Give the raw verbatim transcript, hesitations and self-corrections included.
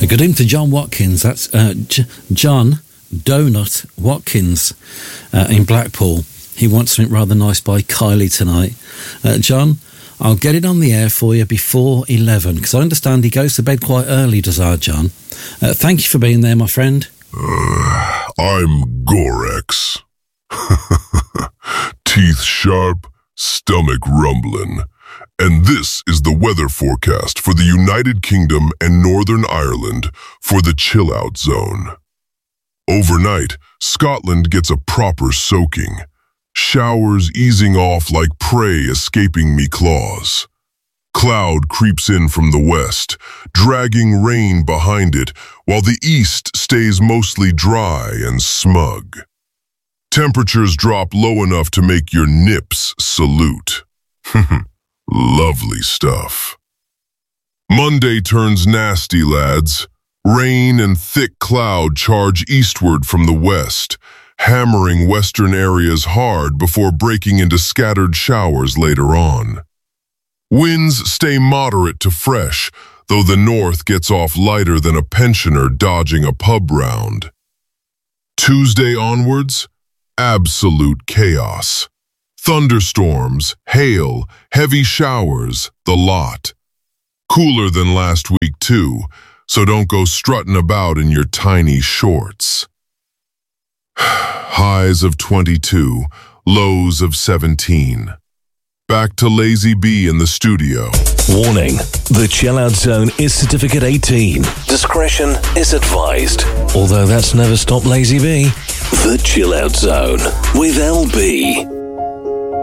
Good evening to John Watkins. That's uh, J- John Donut Watkins uh, in Blackpool. He wants something rather nice by Kylie tonight. Uh, John, I'll get it on the air for you before eleven, because I understand he goes to bed quite early, does our John. Uh, thank you for being there, my friend. Uh, I'm Gorex. Teeth sharp, stomach rumbling. And this is the weather forecast for the United Kingdom and Northern Ireland for the chill-out zone. Overnight, Scotland gets a proper soaking. Showers easing off like prey escaping me claws. Cloud creeps in from the west, dragging rain behind it, while the east stays mostly dry and smug. Temperatures drop low enough to make your nips salute. Lovely stuff. Monday turns nasty, lads. Rain and thick cloud charge eastward from the west, hammering western areas hard before breaking into scattered showers later on. Winds stay moderate to fresh, though the north gets off lighter than a pensioner dodging a pub round. Tuesday onwards, absolute chaos. Thunderstorms, hail, heavy showers, the lot. Cooler than last week, too, so don't go strutting about in your tiny shorts. Highs of twenty-two, lows of seventeen. Back to Lazy B in the studio. Warning, the Chill Out Zone is Certificate eighteen. Discretion is advised. Although that's never stopped Lazy B. The Chill Out Zone with L B.